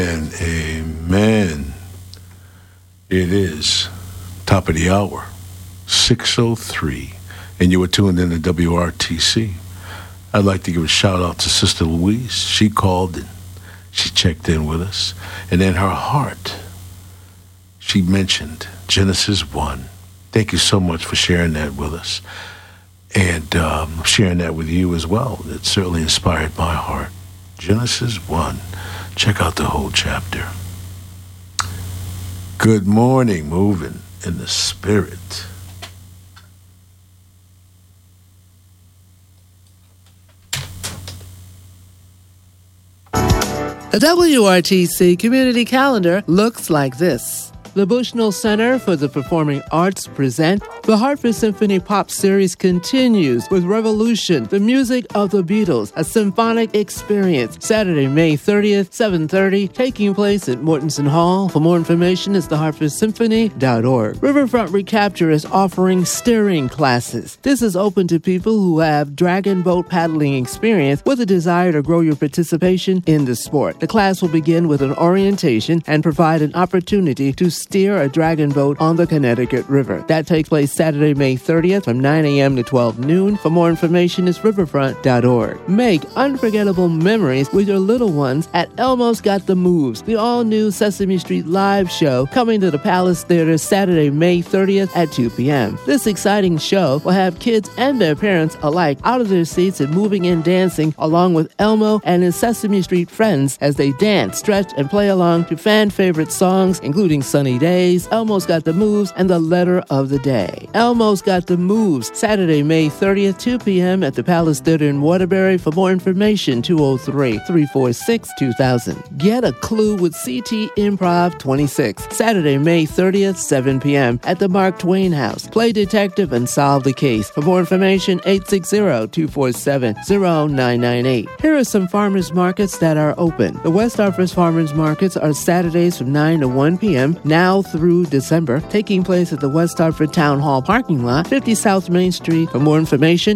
And amen. It is top of the hour, 6:03, and you were tuned in to WRTC. I'd like to give a shout out to Sister Louise. She called and she checked in with us. And in her heart, she mentioned Genesis 1. Thank you so much for sharing that with us. And sharing that with you as well. It certainly inspired my heart. Genesis 1. Check out the whole chapter. Good morning, moving in the spirit. The WRTC community calendar looks like this. The Bushnell Center for the Performing Arts present the Hartford Symphony Pop Series continues with Revolution, the music of the Beatles, a symphonic experience. Saturday, May 30th, 7:30, taking place at Mortensen Hall. For more information, it's thehartfordsymphony.org. Riverfront Recapture is offering steering classes. This is open to people who have dragon boat paddling experience with a desire to grow your participation in the sport. The class will begin with an orientation and provide an opportunity to steer a dragon boat on the Connecticut River. That takes place Saturday, May 30th from 9 a.m. to 12 noon. For more information, it's riverfront.org. Make unforgettable memories with your little ones at Elmo's Got the Moves, the all-new Sesame Street live show coming to the Palace Theater Saturday, May 30th at 2 p.m. This exciting show will have kids and their parents alike out of their seats and moving and dancing along with Elmo and his Sesame Street friends as they dance, stretch, and play along to fan-favorite songs, including Sunny Days, Elmo's Got the Moves, and The Letter of the Day. Elmo's Got the Moves, Saturday, May 30th, 2 p.m. at the Palace Theater in Waterbury. For more information, 203-346-2000. Get a clue with CT Improv 26, Saturday, May 30th, 7 p.m. at the Mark Twain House. Play detective and solve the case. For more information, 860-247-0998. Here are some farmers markets that are open. The West Hartford Farmers Markets are Saturdays from 9 to 1 p.m. now through December, taking place at the West Hartford Town Hall parking lot, 50 South Main Street. For more information,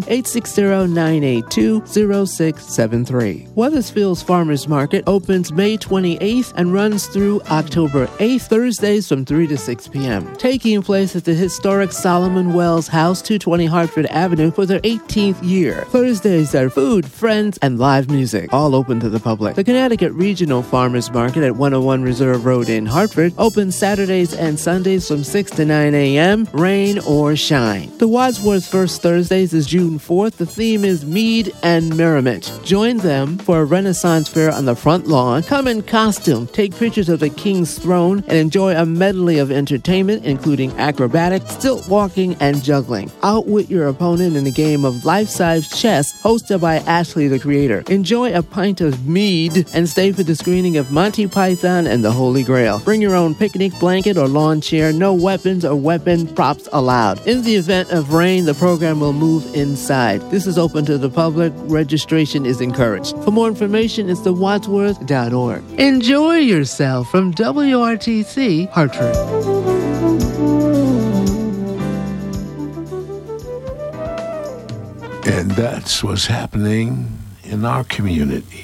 860-982-0673. Weathersfield's Farmers Market opens May 28th and runs through October 8th, Thursdays from 3 to 6 p.m. Taking place at the historic Solomon Wells House, 220 Hartford Avenue for their 18th year. Thursdays are food, friends, and live music, all open to the public. The Connecticut Regional Farmers Market at 101 Reserve Road in Hartford opens Saturdays and Sundays from 6 to 9 a.m., rain or shine. The Wadsworth First Thursdays is June 4th. The theme is Mead and Merriment. Join them for a Renaissance fair on the front lawn. Come in costume, take pictures of the King's throne, and enjoy a medley of entertainment, including acrobatics, stilt walking, and juggling. Outwit your opponent in a game of life-size chess hosted by Ashley the Creator. Enjoy a pint of mead and stay for the screening of Monty Python and the Holy Grail. Bring your own picnic blanket or lawn chair. No weapons or weapon props allowed. In the event of rain, the program will move inside. This is open to the public. Registration is encouraged. For more information, it's thewadsworth.org. Enjoy yourself from WRTC Hartford. And that's what's happening in our community.